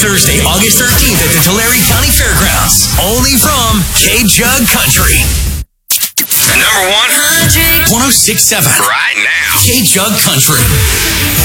Thursday, August 13th at the Tulare County Fairgrounds. Only from K-Jug Country. Number 1, 106.7. right now. K-Jug Country.